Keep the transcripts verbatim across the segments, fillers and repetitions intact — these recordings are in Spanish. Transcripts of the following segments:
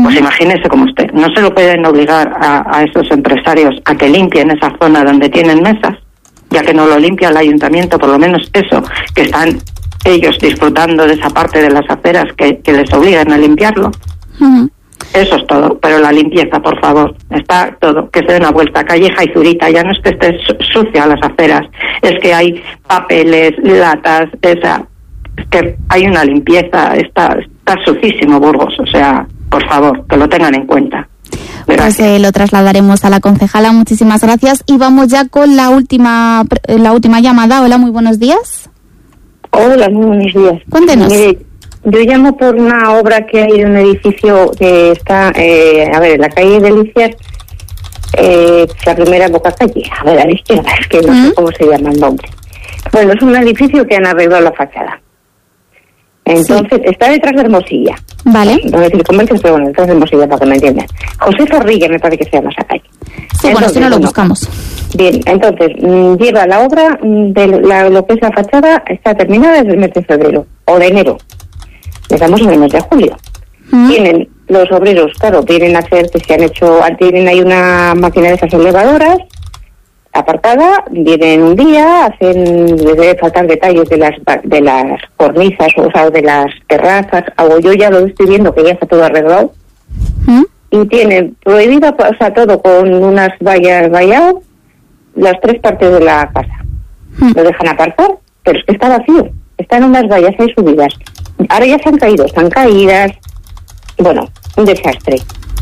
Pues imagínese como usted. No se lo pueden obligar a, a esos empresarios a que limpien esa zona donde tienen mesas, ya que no lo limpia el ayuntamiento, por lo menos eso, que están ellos disfrutando de esa parte de las aceras que, que les obligan a limpiarlo. Uh-huh. Eso es todo, pero la limpieza, por favor, está todo, que se den una vuelta, Calleja y Zurita, ya no es que esté sucia las aceras, es que hay papeles, latas, esa, es que hay una limpieza, está, está sucísimo Burgos, o sea, por favor, que lo tengan en cuenta. Gracias. Pues eh, lo trasladaremos a la concejala, muchísimas gracias, y vamos ya con la última, la última llamada. Hola, muy buenos días. Hola, muy buenos días. Cuéntenos. Mire, yo llamo por una obra que hay en un edificio que está, eh, a ver, en la calle Delicias, eh, la primera boca calle, a ver, a la izquierda, es que no ¿Mm? sé cómo se llama el nombre. Bueno, es un edificio que han arreglado la fachada. Entonces, sí. Está detrás de Hermosilla. Vale. No voy a decir comercios, pero bueno, detrás de Hermosilla, para que me entiendan. José Zorrilla me parece que se llama esa calle. Sí, entonces, bueno, si no lo bueno, buscamos. Bien, entonces, mmm, lleva la obra de la, lo que es la fachada, está terminada desde el mes de febrero, o de enero. Estamos en el mes de julio. ¿Mm? Tienen los obreros, claro, vienen a hacer, que se han hecho, tienen ahí una máquina de esas elevadoras, apartada, vienen un día, hacen, les debe faltar detalles de las de las cornisas, o sea, de las terrazas, algo yo ya lo estoy viendo que ya está todo arreglado. ¿Mm? Y tienen prohibido, o sea, todo con unas vallas vallado, las tres partes de la casa. ¿Mm? Lo dejan aparcar, pero es que está vacío, están unas vallas ahí subidas. Ahora ya se han caído, están caídas, bueno, un desastre.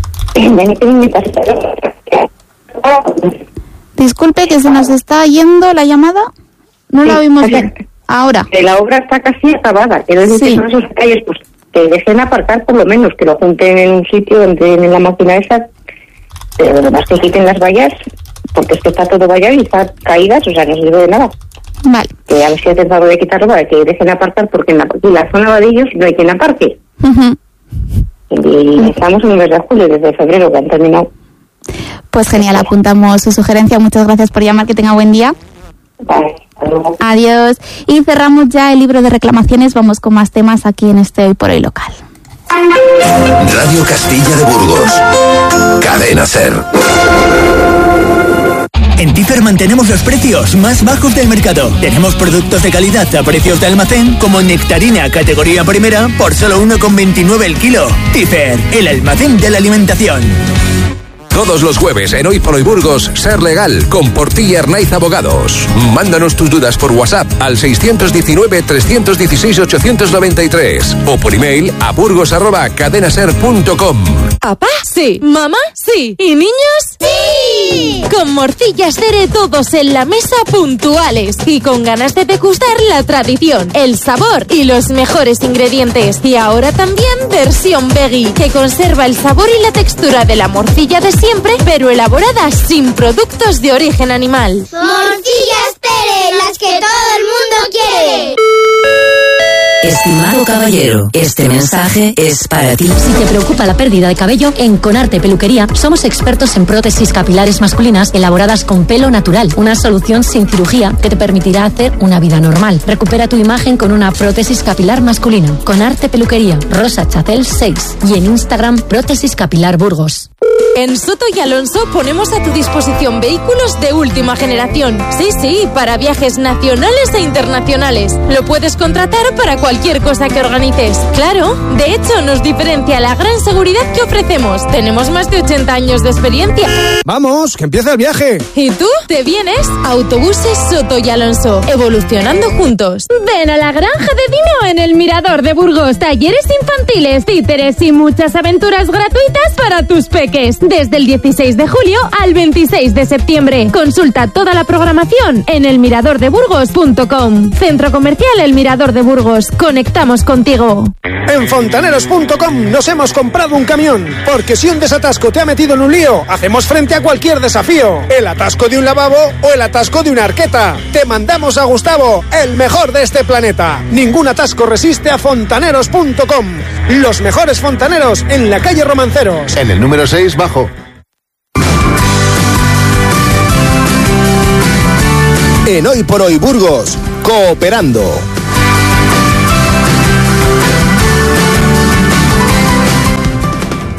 Disculpe, que se nos está yendo la llamada. No sí, la oímos o sea, bien. Ahora. Que la obra está casi acabada. Quiero decir sí. que son esos calles, pues que dejen aparcar por lo menos, que lo junten en un sitio donde tienen la máquina esa. Pero lo más que quiten las vallas, porque es que está todo vallado y está caídas, o sea, no sirve de nada. Vale. Que a ver si ha tentado de quitarlo para que dejen aparcar, porque en la, en la zona Vadillos no hay quien aparque. Uh-huh. Y, y estamos en el mes de julio, desde febrero que han terminado. Pues genial, apuntamos su sugerencia. Muchas gracias por llamar, que tenga buen día. Vale, adiós. Y cerramos ya el libro de reclamaciones. Vamos con más temas aquí en este Hoy por Hoy local. Radio Castilla de Burgos. Cadena SER. En Tifer mantenemos los precios más bajos del mercado. Tenemos productos de calidad a precios de almacén, como nectarina categoría primera por solo uno con veintinueve el kilo. Tifer, el almacén de la alimentación. Todos los jueves en Hoy por Hoy Burgos, Ser Legal, con Portilla Arnaiz Abogados. Mándanos tus dudas por WhatsApp al seis uno nueve, tres uno seis, ocho nueve tres o por email a burgos arroba cadenaser punto com. ¿Papá? Sí. ¿Mamá? Sí. ¿Y niños? ¡Sí! Con morcillas Cere todos en la mesa puntuales y con ganas de degustar la tradición, el sabor y los mejores ingredientes. Y ahora también versión veggie, que conserva el sabor y la textura de la morcilla de siempre, pero elaborada sin productos de origen animal. Morcillas Cere, las que todo el mundo quiere. Estimado caballero, este mensaje es para ti. Si te preocupa la pérdida de cabello, en Conarte Peluquería somos expertos en prótesis capilares masculinas elaboradas con pelo natural. Una solución sin cirugía que te permitirá hacer una vida normal. Recupera tu imagen con una prótesis capilar masculina. Conarte Peluquería, Rosa Chatel seis y en Instagram Prótesis Capilar Burgos. En Soto y Alonso ponemos a tu disposición vehículos de última generación. Sí, sí, para viajes nacionales e internacionales. Lo puedes contratar para cualquier cosa que organices. Claro, de hecho nos diferencia la gran seguridad que ofrecemos. Tenemos más de ochenta años de experiencia. ¡Vamos, que empieza el viaje! ¿Y tú? ¿Te vienes? Autobuses Soto y Alonso, evolucionando juntos. Ven a la Granja de Dino en el Mirador de Burgos. Talleres infantiles, títeres y muchas aventuras gratuitas para tus peques. Desde el dieciséis de julio al veintiséis de septiembre. Consulta toda la programación en el mirador de burgos punto com. Centro Comercial El Mirador de Burgos. Conectamos contigo. En fontaneros punto com nos hemos comprado un camión, porque si un desatasco te ha metido en un lío, hacemos frente a cualquier desafío. El atasco de un lavabo o el atasco de una arqueta. Te mandamos a Gustavo, el mejor de este planeta. Ningún atasco resiste a fontaneros punto com. Los mejores fontaneros en la calle Romanceros. En el número seis bajo. En Hoy por Hoy Burgos, cooperando.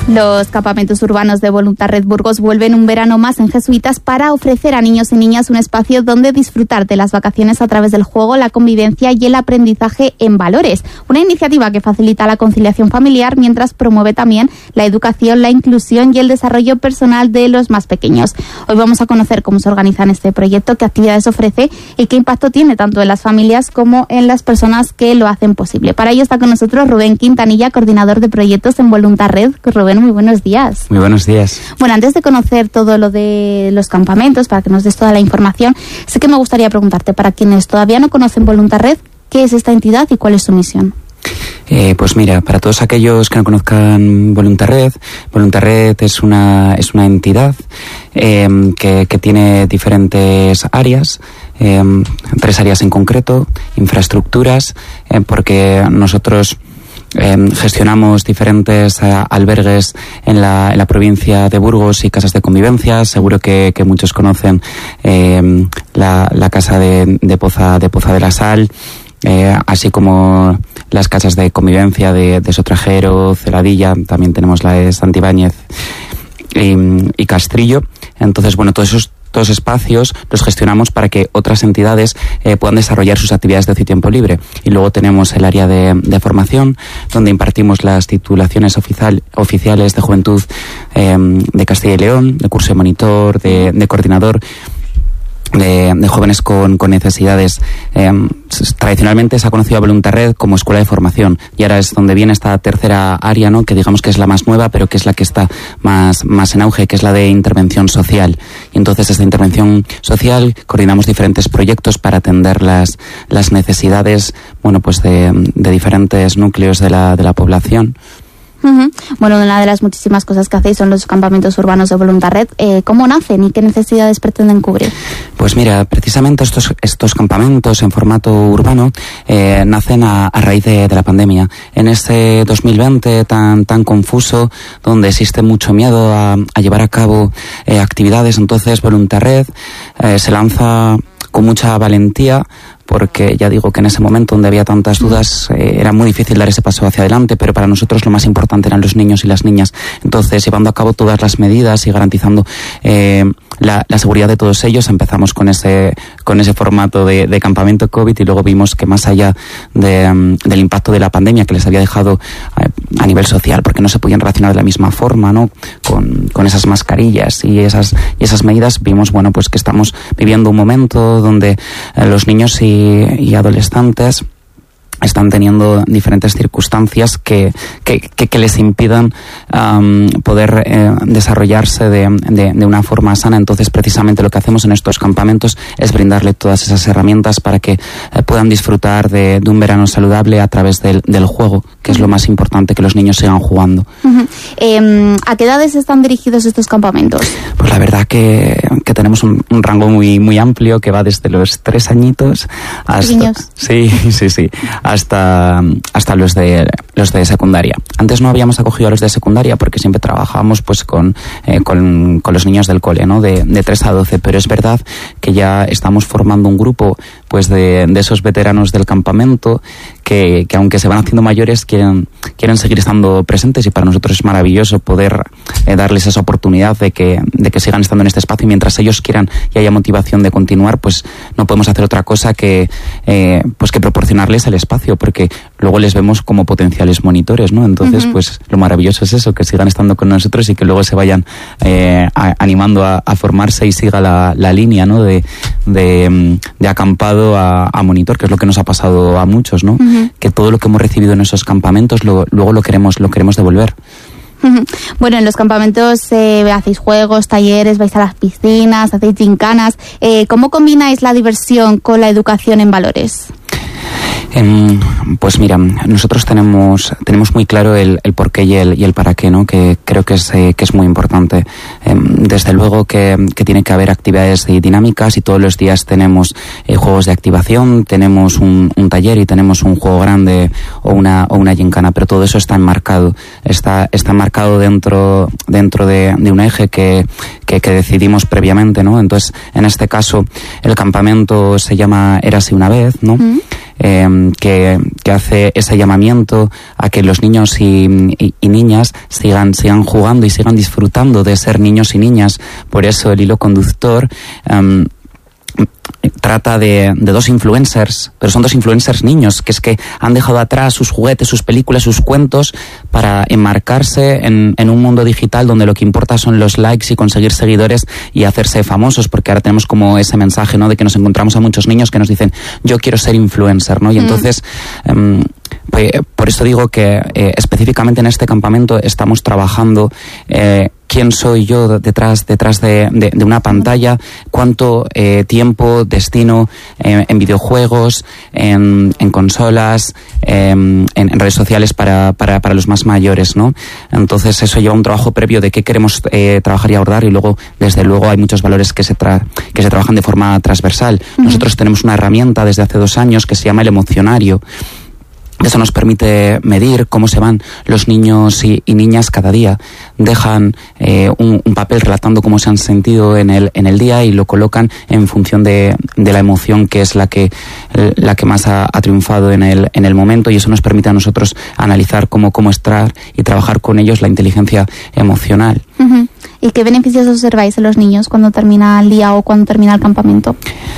Los campamentos urbanos de Voluntad Red Burgos vuelven un verano más en Jesuitas para ofrecer a niños y niñas un espacio donde disfrutar de las vacaciones a través del juego, la convivencia y el aprendizaje en valores. Una iniciativa que facilita la conciliación familiar mientras promueve también la educación, la inclusión y el desarrollo personal de los más pequeños. Hoy vamos a conocer cómo se organiza en este proyecto, qué actividades ofrece y qué impacto tiene tanto en las familias como en las personas que lo hacen posible. Para ello está con nosotros Rubén Quintanilla, coordinador de proyectos en Voluntad Red. Rubén, muy buenos días. Muy buenos días. Bueno, antes de conocer todo lo de los campamentos, para que nos des toda la información, sé que me gustaría preguntarte, para quienes todavía no conocen Voluntad Red, ¿qué es esta entidad y cuál es su misión? Eh, pues mira, para todos aquellos que no conozcan Voluntad Red, Voluntad Red es una es una entidad eh, que, que tiene diferentes áreas, eh, tres áreas en concreto, infraestructuras, eh, porque nosotros Eh, gestionamos diferentes eh, albergues en la, en la provincia de Burgos y casas de convivencia. Seguro que, que muchos conocen eh, la, la casa de, de Poza de Poza de la Sal, eh, así como las casas de convivencia de, de Sotrajero, Celadilla. También tenemos la de Santibáñez y, y Castrillo. Entonces, bueno, todos esos Todos espacios los gestionamos para que otras entidades eh, puedan desarrollar sus actividades de ocio y tiempo libre. Y luego tenemos el área de, de formación, donde impartimos las titulaciones oficial, oficiales de juventud eh, de Castilla y León, de curso de monitor, de, de coordinador, de, de jóvenes con, con necesidades. Eh, tradicionalmente se ha conocido a Voluntad Red como escuela de formación, y ahora es donde viene esta tercera área, ¿no?, que digamos que es la más nueva, pero que es la que está más, más en auge, que es la de intervención social. Y entonces esta intervención social coordinamos diferentes proyectos para atender las, las necesidades, bueno, pues de, de diferentes núcleos de la, de la población. Uh-huh. Bueno, una de las muchísimas cosas que hacéis son los campamentos urbanos de Voluntad Red. Eh, ¿Cómo nacen y qué necesidades pretenden cubrir? Pues mira, precisamente estos estos campamentos en formato urbano eh, nacen a, a raíz de, de la pandemia. En este dos mil veinte tan tan confuso, donde existe mucho miedo a, a llevar a cabo eh, actividades, entonces Voluntad Red eh, se lanza con mucha valentía, porque ya digo que en ese momento donde había tantas dudas eh, era muy difícil dar ese paso hacia adelante, pero para nosotros lo más importante eran los niños y las niñas. Entonces, llevando a cabo todas las medidas y garantizando eh, la, la seguridad de todos ellos, empezamos con ese con ese formato de, de campamento COVID, y luego vimos que más allá de, um, del impacto de la pandemia que les había dejado eh, a nivel social, porque no se podían relacionar de la misma forma, ¿no?, con, con esas mascarillas y esas y esas medidas, vimos, bueno, pues que estamos viviendo un momento donde eh, los niños y y adolescentes están teniendo diferentes circunstancias que, que, que, que les impidan um, poder eh, desarrollarse de, de, de una forma sana. Entonces, precisamente lo que hacemos en estos campamentos es brindarle todas esas herramientas para que eh, puedan disfrutar de, de un verano saludable a través del, del juego, que es lo más importante, que los niños sigan jugando. Uh-huh. Eh, ¿A qué edades están dirigidos estos campamentos? Pues la verdad que, que tenemos un, un rango muy, muy amplio, que va desde los tres añitos hasta... Niños. Sí, sí, sí. hasta hasta los de los de secundaria. Antes no habíamos acogido a los de secundaria porque siempre trabajábamos pues con eh, con, con los niños del cole, ¿no?, de, de tres a doce, pero es verdad que ya estamos formando un grupo pues de, de esos veteranos del campamento que, que aunque se van haciendo mayores quieren quieren seguir estando presentes, y para nosotros es maravilloso poder eh, darles esa oportunidad de que de que sigan estando en este espacio, y mientras ellos quieran y haya motivación de continuar, pues no podemos hacer otra cosa que eh, pues que proporcionarles el espacio, porque luego les vemos como potenciales monitores, ¿no? Entonces, uh-huh. pues lo maravilloso es eso, que sigan estando con nosotros y que luego se vayan eh, a, animando a, a formarse y siga la, la línea, ¿no?, de, de, de acampado a, a monitor, que es lo que nos ha pasado a muchos, ¿no? Uh-huh. Que todo lo que hemos recibido en esos campamentos lo, luego lo queremos lo queremos devolver. Bueno, en los campamentos eh, hacéis juegos, talleres, vais a las piscinas, hacéis gincanas. Eh, ¿Cómo combináis la diversión con la educación en valores? Eh, pues mira, nosotros tenemos tenemos muy claro el, el por qué y el, y el para qué, ¿no?, que creo que es, eh, que es muy importante. Eh, desde luego que, que tiene que haber actividades dinámicas, y todos los días tenemos eh, juegos de activación, tenemos un, un taller y tenemos un juego grande o una o una gincana, pero todo eso está enmarcado, está está enmarcado dentro dentro de, de un eje que, que que decidimos previamente, ¿no? Entonces, en este caso, el campamento se llama Érase una vez, ¿no? Mm. eh, que, que hace ese llamamiento a que los niños y, y, y niñas sigan, sigan jugando y sigan disfrutando de ser niños y niñas. Por eso el hilo conductor um, trata de, de dos influencers, pero son dos influencers niños, que es que han dejado atrás sus juguetes, sus películas, sus cuentos, para enmarcarse en, en un mundo digital donde lo que importa son los likes y conseguir seguidores y hacerse famosos, porque ahora tenemos como ese mensaje, ¿no?, de que nos encontramos a muchos niños que nos dicen, yo quiero ser influencer, ¿no? Y entonces, mm. um, pues, por eso digo que eh, específicamente en este campamento estamos trabajando eh, quién soy yo detrás detrás de, de, de una pantalla, cuánto eh, tiempo destino eh, en videojuegos, en, en consolas, eh, en, en redes sociales para, para, para los más mayores, ¿no? Entonces eso lleva un trabajo previo de qué queremos eh, trabajar y abordar, y luego, desde luego, hay muchos valores que se, tra- que se trabajan de forma transversal. Uh-huh. Nosotros tenemos una herramienta desde hace dos años que se llama el emocionario. Eso nos permite medir cómo se van los niños y, y niñas cada día. Dejan eh, un, un papel relatando cómo se han sentido en el, en el día y lo colocan en función de, de la emoción que es la que, la que más ha, ha triunfado en el, en el momento, y eso nos permite a nosotros analizar cómo, cómo extraer y trabajar con ellos la inteligencia emocional. Uh-huh. ¿Y qué beneficios observáis en los niños cuando termina el día o cuando termina el campamento?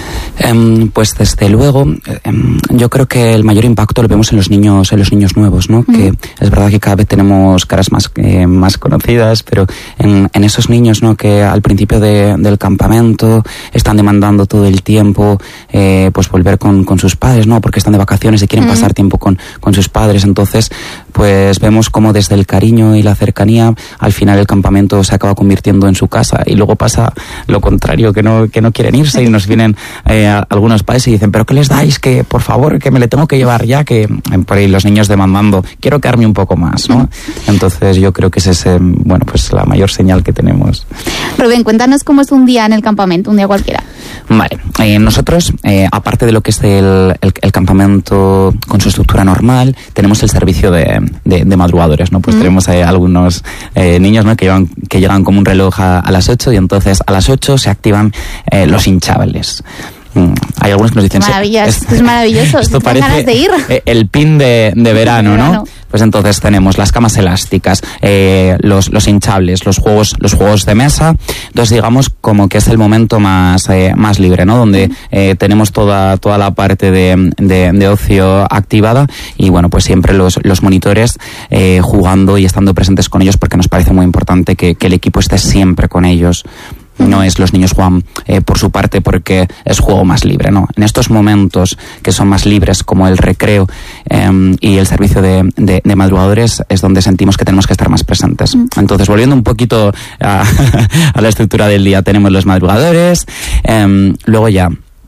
Um, pues desde luego, um, yo creo que el mayor impacto lo vemos en los niños, en los niños nuevos, ¿no? Mm. Que es verdad que cada vez tenemos caras más, eh, más conocidas, pero en, en esos niños, ¿no?, que al principio de, del campamento están demandando todo el tiempo, eh, pues volver con, con sus padres, ¿no? Porque están de vacaciones y quieren mm. pasar tiempo con, con sus padres. Entonces, pues vemos cómo desde el cariño y la cercanía, al final el campamento se acaba convirtiendo en su casa, y luego pasa lo contrario, que no, que no quieren irse, y nos vienen eh, a, algunos padres y dicen, pero ¿qué les dais? Que por favor, que me le tengo que llevar ya, que por ahí los niños demandando, quiero quedarme un poco más, ¿no? Entonces yo creo que ese es, eh, bueno, pues la mayor señal que tenemos. Rubén, cuéntanos cómo es un día en el campamento, un día cualquiera. Vale, eh, nosotros, eh, aparte de lo que es el, el, el campamento con su estructura normal, tenemos el servicio de, de, de madrugadores, ¿no? Pues mm. tenemos eh, algunos eh, niños, ¿no?, que, llevan, que llegan como un reloj a, a las ocho, y entonces a las ocho se activan eh, los hinchables. Mm, hay algunos que nos dicen... Maravilla, es, esto es maravilloso. Esto parece ganas de ir. El pin de, de verano, ¿no? Verano. Pues entonces tenemos las camas elásticas, eh, los, los hinchables, los juegos, los juegos de mesa. Entonces digamos como que es el momento más, eh, más libre, ¿no? Donde eh, tenemos toda, toda la parte de, de, de ocio activada, y bueno, pues siempre los, los monitores eh, jugando y estando presentes con ellos, porque nos parece muy importante que, que el equipo esté siempre con ellos. No es los niños juegan eh, por su parte porque es juego más libre, ¿no? En estos momentos que son más libres, como el recreo eh, y el servicio de, de, de madrugadores, es donde sentimos que tenemos que estar más presentes. Mm. Entonces, volviendo un poquito a, a la estructura del día, tenemos los madrugadores, eh, luego ya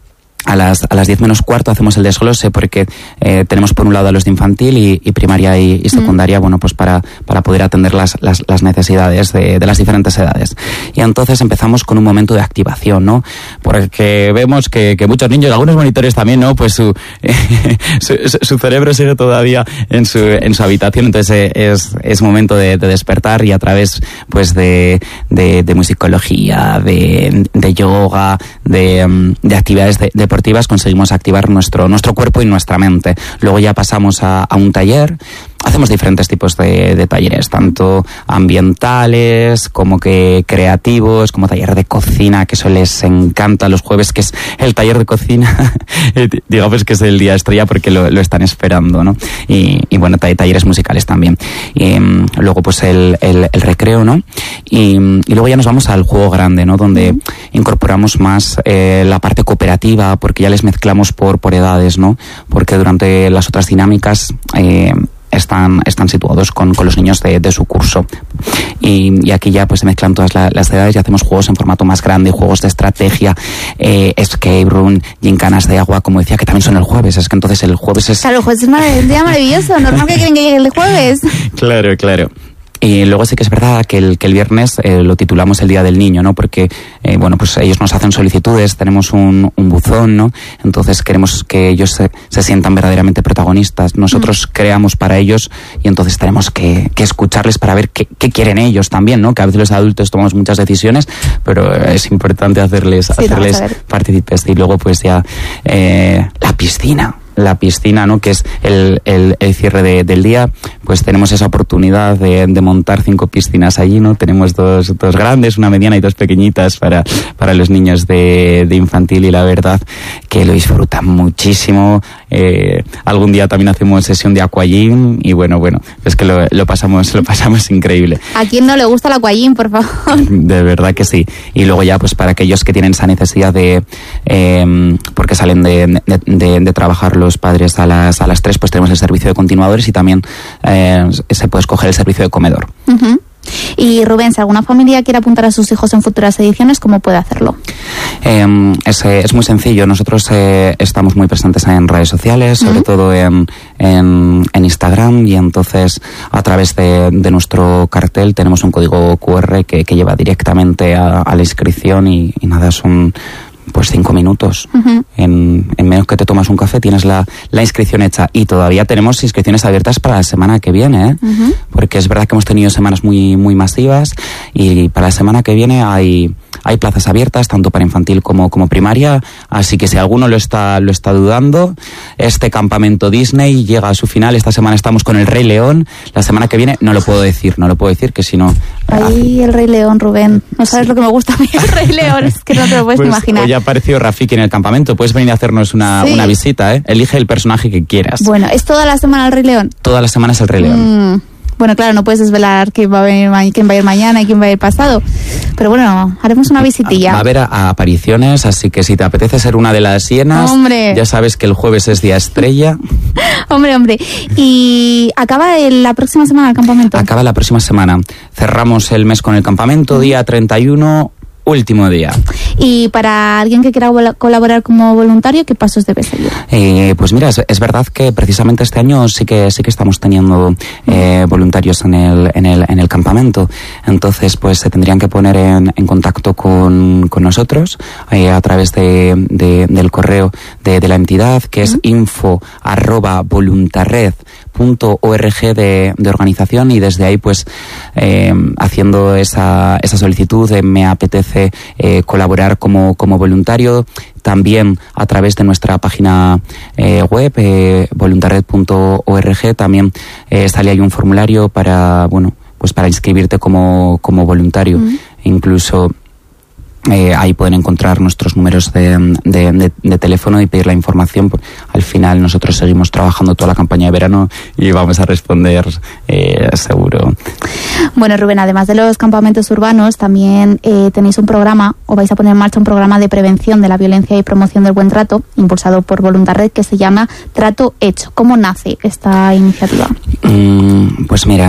a las a las diez menos cuarto hacemos el desglose, porque eh, tenemos por un lado a los de infantil y, y primaria y, y secundaria, mm. bueno, pues para, para poder atender las, las, las necesidades de, de las diferentes edades. Y entonces empezamos con un momento de activación, ¿no? Porque vemos que, que muchos niños, algunos monitores también, ¿no? Pues su, eh, su, su cerebro sigue todavía en su, en su habitación, entonces eh, es, es momento de, de despertar, y a través pues de, de, de musicología, de, de yoga, de, de actividades de, de deportivas, conseguimos activar nuestro, nuestro cuerpo y nuestra mente. Luego ya pasamos a, a un taller. Hacemos diferentes tipos de, de talleres, tanto ambientales como que creativos, como taller de cocina, que eso les encanta los jueves, que es el taller de cocina, digamos que es el día estrella porque lo, lo están esperando, ¿no? Y, y bueno, talleres musicales también. Y um, luego pues el, el, el recreo, ¿no? Y, y luego ya nos vamos al juego grande, ¿no? Donde incorporamos más eh, la parte cooperativa, porque ya les mezclamos por, por edades, ¿no? Porque durante las otras dinámicas eh, están, están situados con, con los niños de, de su curso. Y, y aquí ya pues se mezclan todas la, las edades y hacemos juegos en formato más grande, juegos de estrategia, eh, escape room, gincanas de agua, como decía, que también son el jueves. Es que entonces el jueves es... Claro, el jueves es un día maravilloso, normal que quieren que llegue el jueves. Claro, claro. Y luego sí que es verdad que el, que el viernes eh, lo titulamos el Día del Niño, ¿no? Porque, eh, bueno, pues ellos nos hacen solicitudes, tenemos un, un buzón, ¿no? Entonces queremos que ellos se, se sientan verdaderamente protagonistas. Nosotros mm. creamos para ellos, y entonces tenemos que, que escucharles para ver qué, qué quieren ellos también, ¿no? Que a veces los adultos tomamos muchas decisiones, pero es importante hacerles, sí, hacerles partícipes. Y luego pues ya eh, la piscina. la piscina, ¿no? Que es el, el, el cierre de, del día, pues tenemos esa oportunidad de, de montar cinco piscinas allí, ¿no? Tenemos dos, dos grandes, una mediana y dos pequeñitas para, para los niños de, de infantil, y la verdad que lo disfrutan muchísimo. Eh, algún día también hacemos sesión de aquagym y bueno, bueno, es que lo, lo pasamos, lo pasamos increíble. ¿A quién no le gusta el aquagym, por favor? De verdad que sí. Y luego ya, pues para aquellos que tienen esa necesidad de, eh, porque salen de, de, de, de trabajar los padres a las, a las tres, pues tenemos el servicio de continuadores y también eh, se puede escoger el servicio de comedor. Uh-huh. Y Rubén, si alguna familia quiere apuntar a sus hijos en futuras ediciones, ¿cómo puede hacerlo? Eh, es, es muy sencillo. Nosotros eh, estamos muy presentes en redes sociales, sobre uh-huh. todo en, en, en Instagram, y entonces a través de, de nuestro cartel tenemos un código cu erre que, que lleva directamente a, a la inscripción y, y nada, son pues cinco minutos. Uh-huh. En, en menos que te tomas un café tienes la, la inscripción hecha, y todavía tenemos inscripciones abiertas para la semana que viene, ¿eh? Uh-huh. Porque es verdad que hemos tenido semanas muy, muy masivas, y para la semana que viene hay, hay plazas abiertas tanto para infantil como, como primaria, así que si alguno lo está, lo está dudando, este campamento Disney llega a su final. Esta semana estamos con el Rey León, la semana que viene no lo puedo decir, no lo puedo decir que si no... Ay, el Rey León, Rubén, no sabes sí. lo que me gusta a mí el Rey León, es que no te lo puedes pues, imaginar. Hoy ha aparecido Rafiki en el campamento, puedes venir a hacernos una, sí. una visita, ¿eh? Elige el personaje que quieras. Bueno, ¿es toda la semana el Rey León? Toda la semana es el Rey León. Mm. Bueno, claro, no puedes desvelar quién va a venir, quién va a ir mañana y quién va a ir pasado. Pero bueno, haremos una visitilla. Va a haber a, a apariciones, así que si te apetece ser una de las hienas, hombre, ya sabes que el jueves es día estrella. hombre, hombre. Y acaba el, la próxima semana el campamento. Acaba la próxima semana. Cerramos el mes con el campamento, día treinta y uno, último día. Y para alguien que quiera vol- colaborar como voluntario, ¿qué pasos debe seguir? Eh, pues mira, es, es verdad que precisamente este año sí que sí que estamos teniendo eh, voluntarios en el, en el en el campamento. Entonces, pues se tendrían que poner en, en contacto con, con nosotros eh, a través de, de del correo de, de la entidad, que es uh-huh. info arroba voluntarred punto org de, de organización, y desde ahí pues eh, haciendo esa, esa solicitud de me apetece eh, colaborar como, como voluntario, también a través de nuestra página eh, web eh, voluntarred punto org también eh, sale ahí un formulario para, bueno, pues para inscribirte como, como voluntario. Uh-huh. Incluso Eh, ahí pueden encontrar nuestros números de, de, de, de teléfono y pedir la información. Al final nosotros seguimos trabajando toda la campaña de verano y vamos a responder eh, seguro. Bueno, Rubén, además de los campamentos urbanos, también eh, tenéis un programa, o vais a poner en marcha un programa de prevención de la violencia y promoción del buen trato, impulsado por Voluntarred, que se llama Trato Hecho. ¿Cómo nace esta iniciativa? Mm, pues mira...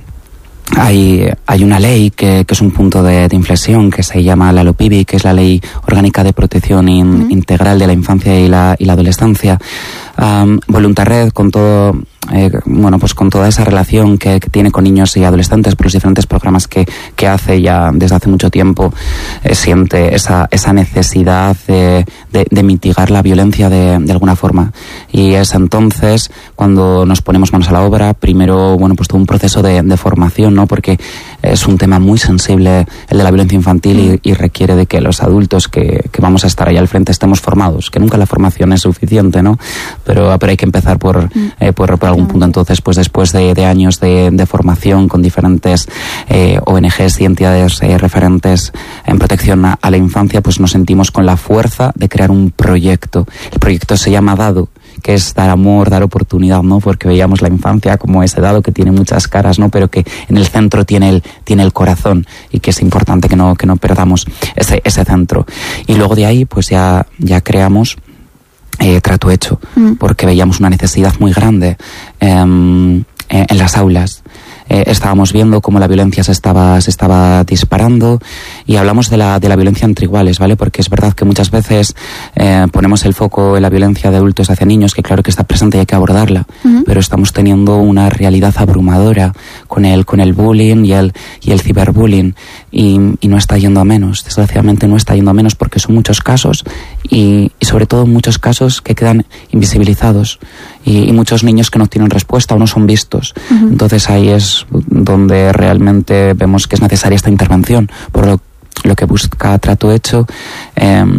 Hay, hay una ley que, que es un punto de, de inflexión, que se llama la LOPIBI, que es la Ley Orgánica de Protección in, uh-huh. Integral de la Infancia y la, y la Adolescencia. Um, Voluntarred, con todo, eh, bueno, pues con toda esa relación que, que tiene con niños y adolescentes, por los diferentes programas que, que hace ya desde hace mucho tiempo, eh, siente esa, esa necesidad de, de, de mitigar la violencia de, de alguna forma. Y es entonces cuando nos ponemos manos a la obra, primero, bueno, pues todo un proceso de, de formación, ¿no? Porque es un tema muy sensible el de la violencia infantil y, y requiere de que los adultos que, que vamos a estar ahí al frente estemos formados, que nunca la formación es suficiente, ¿no? Pero, pero hay que empezar por, eh, por, por algún punto. Entonces, pues después de, de años de, de formación con diferentes eh, O N Ges y entidades eh, referentes en protección a, a la infancia, pues nos sentimos con la fuerza de crear un proyecto. El proyecto se llama Dado, que es dar amor, dar oportunidad, ¿no? Porque veíamos la infancia como ese dado que tiene muchas caras, ¿no? Pero que en el centro tiene el, tiene el corazón, y que es importante que no, que no perdamos ese, ese centro. Y luego de ahí, pues ya, ya creamos Eh, Trato Hecho, mm. porque veíamos una necesidad muy grande eh, en las aulas. Eh, estábamos viendo cómo la violencia se estaba se estaba disparando, y hablamos de la de la violencia entre iguales, ¿vale? Porque es verdad que muchas veces eh, ponemos el foco en la violencia de adultos hacia niños, que claro que está presente y hay que abordarla, uh-huh. pero estamos teniendo una realidad abrumadora con el con el bullying y el y el ciberbullying, y, y no está yendo a menos. Desgraciadamente no está yendo a menos, porque son muchos casos, y, y sobre todo muchos casos que quedan invisibilizados, y, y muchos niños que no tienen respuesta o no son vistos. Uh-huh. Entonces ahí es donde realmente vemos que es necesaria esta intervención, por lo, lo que busca Trato Hecho eh,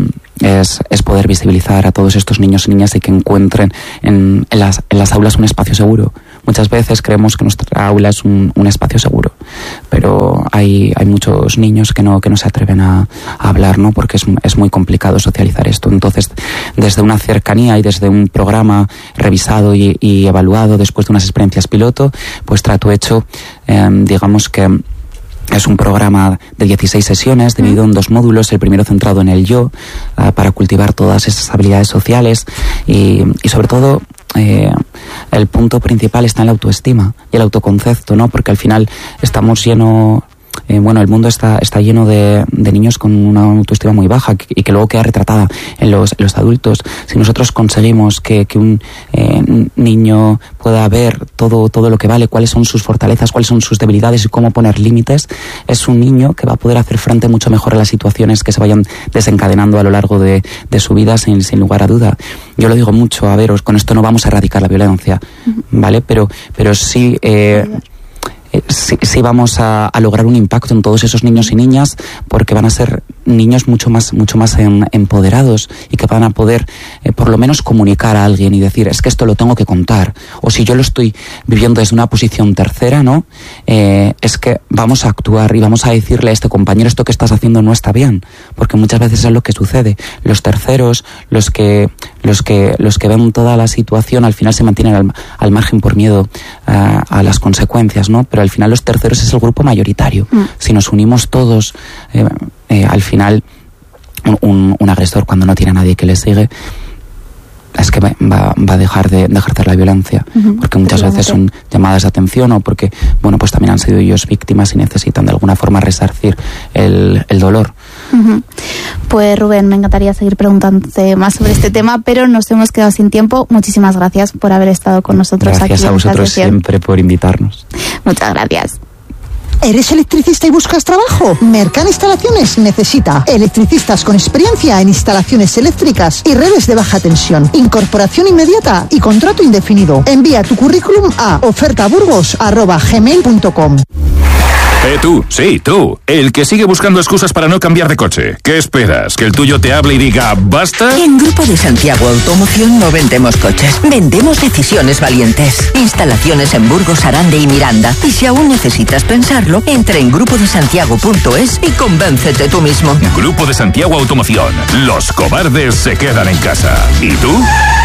es, es poder visibilizar a todos estos niños y niñas y que encuentren en, en, las, en las aulas un espacio seguro. Muchas veces creemos que nuestra aula es un, un espacio seguro, pero hay, hay muchos niños que no, que no se atreven a, a hablar, ¿no? Porque es, es muy complicado socializar esto. Entonces, desde una cercanía y desde un programa revisado y, y evaluado después de unas experiencias piloto, pues Trato Hecho, eh, digamos que es un programa de dieciséis sesiones dividido en dos módulos, el primero centrado en el yo, uh, para cultivar todas esas habilidades sociales y, y sobre todo eh, el punto principal está en la autoestima y el autoconcepto, ¿no? Porque al final estamos llenos... Eh, bueno, el mundo está, está lleno de, de niños con una autoestima muy baja que, y que luego queda retratada en los, en los adultos. Si nosotros conseguimos que, que un eh, niño pueda ver todo, todo lo que vale, cuáles son sus fortalezas, cuáles son sus debilidades y cómo poner límites, es un niño que va a poder hacer frente mucho mejor a las situaciones que se vayan desencadenando a lo largo de, de su vida sin, sin lugar a duda. Yo lo digo mucho, a veros, con esto no vamos a erradicar la violencia, ¿vale? Pero, pero sí... Eh, Sí, sí vamos a, a lograr un impacto en todos esos niños y niñas, porque van a ser niños mucho más mucho más en, empoderados y que van a poder eh, por lo menos comunicar a alguien y decir, es que esto lo tengo que contar, o si yo lo estoy viviendo desde una posición tercera, ¿no? Eh, es que vamos a actuar y vamos a decirle a este compañero, esto que estás haciendo no está bien, porque muchas veces es lo que sucede. Los terceros, los que los que los que ven toda la situación, al final se mantienen al, al margen por miedo a, a las consecuencias, ¿no? Pero al final los terceros es el grupo mayoritario. Mm. Si nos unimos todos, eh, eh, al final un, un, un agresor, cuando no tiene a nadie que le sigue, es que va, va a dejar de, de ejercer la violencia, uh-huh. porque muchas sí, veces son llamadas de atención o porque, bueno, pues también han sido ellos víctimas y necesitan de alguna forma resarcir el, el dolor. Uh-huh. Pues Rubén, me encantaría seguir preguntándote más sobre este tema, pero nos hemos quedado sin tiempo. Muchísimas gracias por haber estado con nosotros gracias aquí. Gracias a vosotros siempre por invitarnos. Muchas gracias. ¿Eres electricista y buscas trabajo? Mercan Instalaciones necesita electricistas con experiencia en instalaciones eléctricas y redes de baja tensión. Incorporación inmediata y contrato indefinido. Envía tu currículum a ofertaburgos arroba gmail punto com. Eh, tú, sí, tú, el que sigue buscando excusas para no cambiar de coche. ¿Qué esperas? ¿Que el tuyo te hable y diga basta? En Grupo de Santiago Automoción no vendemos coches, vendemos decisiones valientes. Instalaciones en Burgos, Arande y Miranda. Y si aún necesitas pensarlo, entra en grupo de santiago punto es y convéncete tú mismo. Grupo de Santiago Automoción. Los cobardes se quedan en casa. ¿Y tú?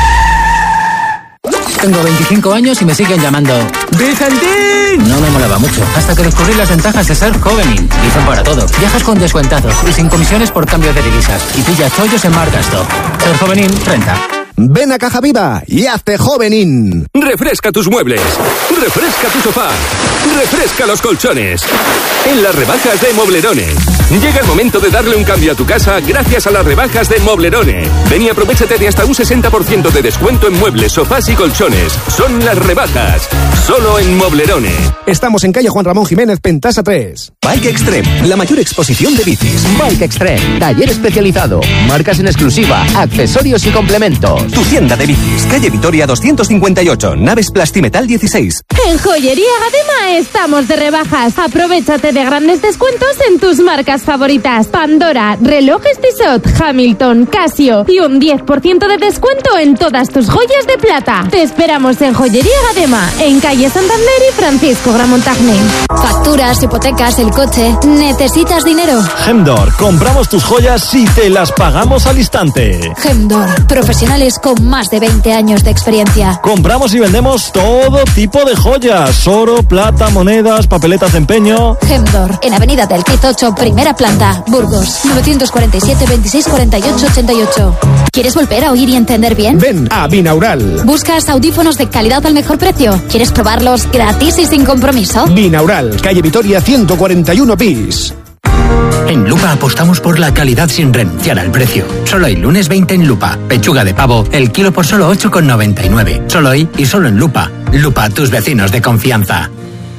Tengo veinticinco años y me siguen llamando ¡Vicentín! No me molaba mucho, hasta que descubrí las ventajas de ser Jovenin. Dicen para todo. Viajas con descuentazos y sin comisiones por cambio de divisas. Y pilla chollos en Marcastop. Ser Jovenin renta. Ven a Caja Viva y hazte Jovenin. Refresca tus muebles, refresca tu sofá, refresca los colchones. En las rebajas de Moblerone. Llega el momento de darle un cambio a tu casa gracias a las rebajas de Moblerone. Ven y aprovechate de hasta un sesenta por ciento de descuento en muebles, sofás y colchones. Son las rebajas, solo en Moblerone. Estamos en calle Juan Ramón Jiménez, Pentasa tres. Bike Extreme, la mayor exposición de bicis. Bike Extreme, taller especializado, marcas en exclusiva, accesorios y complementos. Tu tienda de bicis, calle Vitoria doscientos cincuenta y ocho, Naves Plastimetal dieciséis. En Joyería Gadema estamos de rebajas. Aprovechate de grandes descuentos en tus marcas favoritas. Pandora, relojes Tissot, Hamilton, Casio y un diez por ciento de descuento en todas tus joyas de plata. Te esperamos en Joyería Gadema, en calle Santander y Francisco Gramontagne. Facturas, hipotecas, el coche. ¿Necesitas dinero? Gemdor, compramos tus joyas y te las pagamos al instante. Gemdor, profesionales con más de veinte años de experiencia. Compramos y vendemos todo tipo de joyas: oro, plata, monedas, papeletas de empeño. Gemdor, en Avenida del Quiz ocho, primera planta, Burgos, novecientos cuarenta y siete, veintiséis cuarenta y ocho, ochenta y ocho. ¿Quieres volver a oír y entender bien? Ven a Binaural. ¿Buscas audífonos de calidad al mejor precio? ¿Quieres probarlos gratis y sin compromiso? Binaural, calle Vitoria ciento cuarenta y uno bis. En Lupa apostamos por la calidad sin renunciar al precio. Solo hoy, lunes veinte en Lupa. Pechuga de pavo, el kilo por solo ocho con noventa y nueve. Solo hoy y solo en Lupa. Lupa, tus vecinos de confianza.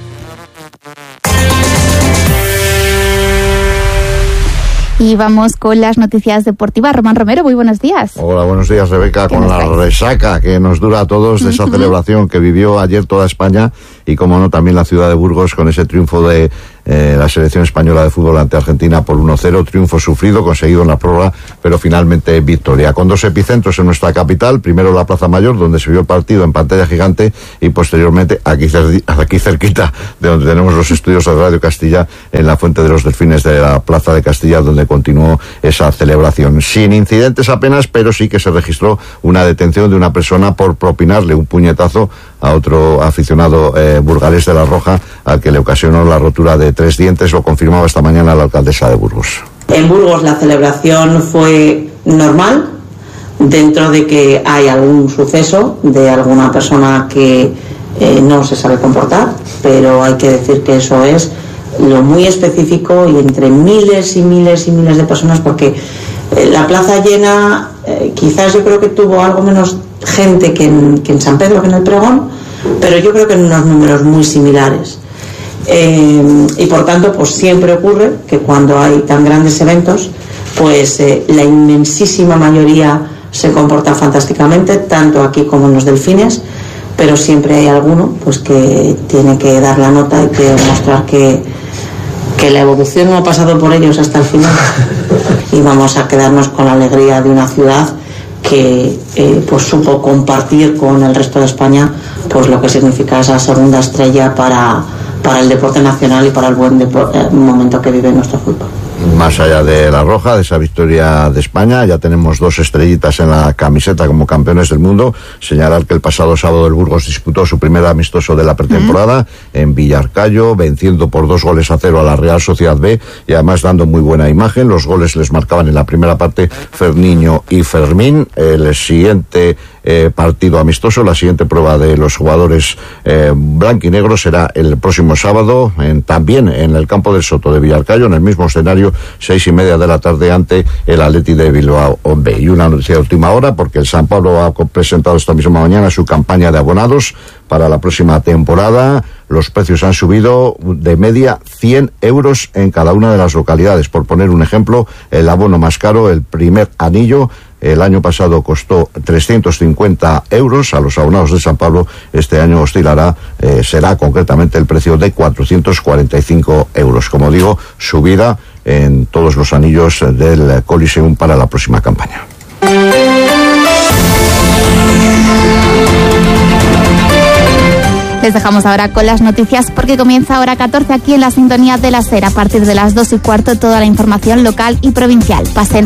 Y vamos con las noticias deportivas. Román Romero, muy buenos días. Hola, buenos días, Rebeca, con la resaca que nos dura a todos de esa uh-huh. celebración que vivió ayer toda España y, como no, también la ciudad de Burgos con ese triunfo de eh, la selección española de fútbol ante Argentina por uno cero, triunfo sufrido, conseguido en la prórroga, pero finalmente victoria. Con dos epicentros en nuestra capital, primero la Plaza Mayor, donde se vio el partido en pantalla gigante, y posteriormente aquí, aquí cerquita, de donde tenemos los estudios de Radio Castilla, en la Fuente de los Delfines de la Plaza de Castilla, donde continuó esa celebración. Sin incidentes apenas, pero sí que se registró una detención de una persona por propinarle un puñetazo a otro aficionado eh, burgalés de La Roja, al que le ocasionó la rotura de tres dientes. Lo confirmaba esta mañana la alcaldesa de Burgos. En Burgos la celebración fue normal, dentro de que hay algún suceso de alguna persona que eh, no se sabe comportar, pero hay que decir que eso es lo muy específico y entre miles y miles y miles de personas, porque eh, la plaza llena, eh, quizás yo creo que tuvo algo menos gente que en, que en San Pedro, que en el Pregón, pero yo creo que en unos números muy similares. Eh, y por tanto, pues siempre ocurre que cuando hay tan grandes eventos, pues eh, la inmensísima mayoría se comporta fantásticamente, tanto aquí como en los Delfines, pero siempre hay alguno pues que tiene que dar la nota y que demostrar que, que la evolución no ha pasado por ellos hasta el final. Y vamos a quedarnos con la alegría de una ciudad que eh, pues supo compartir con el resto de España pues lo que significa esa segunda estrella para, para el deporte nacional y para el buen depo- eh, momento que vive nuestro fútbol. Más allá de La Roja, de esa victoria de España, ya tenemos dos estrellitas en la camiseta como campeones del mundo. Señalar que el pasado sábado el Burgos disputó su primer amistoso de la pretemporada uh-huh. en Villarcayo, venciendo por dos goles a cero a la Real Sociedad B, y además dando muy buena imagen. Los goles les marcaban en la primera parte Ferniño y Fermín. El siguiente eh, partido amistoso, la siguiente prueba de los jugadores eh, blanquinegros será el próximo sábado, en, también en el campo del Soto de Villarcayo, en el mismo escenario, seis y media de la tarde, ante el Athletic de Bilbao B. Y una noticia de última hora, porque el San Pablo ha presentado esta misma mañana su campaña de abonados para la próxima temporada. Los precios han subido de media cien euros en cada una de las localidades. Por poner un ejemplo, el abono más caro, el primer anillo, el año pasado costó trescientos cincuenta euros a los abonados de San Pablo. Este año oscilará, eh, será concretamente el precio de cuatrocientos cuarenta y cinco euros. Como digo, subida en todos los anillos del Coliseum para la próxima campaña. Les dejamos ahora con las noticias, porque comienza hora catorce aquí en la sintonía de la SER. A partir de las dos y cuarto, toda la información local y provincial. Pasen